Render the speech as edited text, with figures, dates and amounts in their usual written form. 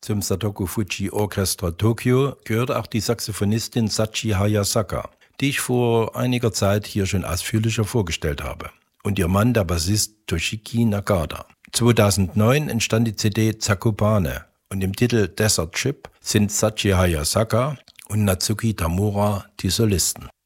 Zum Satoku Fuji Orchestra Tokyo gehört auch die Saxophonistin Sachi Hayasaka, die ich vor einiger Zeit hier schon ausführlicher vorgestellt habe. Und ihr Mann, der Bassist Toshiki Nagata. 2009 entstand die CD Zakopane und im Titel Desert Ship sind Sachi Hayasaka und Natsuki Tamura die Solisten.